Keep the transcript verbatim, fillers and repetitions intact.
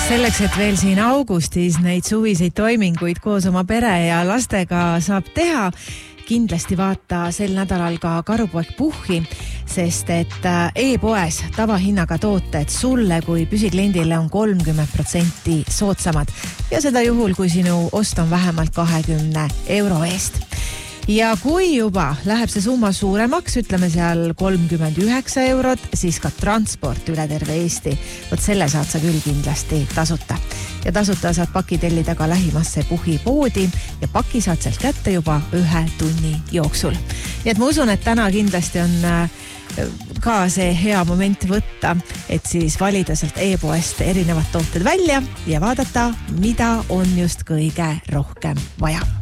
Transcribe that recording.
Selleks, et veel siin augustis neid suviseid toiminguid koos oma pere ja lastega saab teha, kindlasti vaata sel nädalal ka Karupoeg Puhhi, sest et e-poes tavahinnaga tooted sulle kui püsikliendile on kolmkümmend protsenti soodsamad ja seda juhul, kui sinu ost on vähemalt kahekümne euro eest. Ja kui juba läheb see summa suuremaks, ütleme seal kolmkümmend üheksa eurot, siis ka transport üle terve Eesti. Võt selle saad sa küll kindlasti tasuta. Ja tasuta saad paki tellida ka lähimasse Puhhi poodi ja paki saad sealt kätte juba ühe tunni jooksul. Nii et ma usun, et täna kindlasti on ka see hea moment võtta, et siis valida sealt e-poest erinevad tooted välja ja vaadata, mida on just kõige rohkem vaja.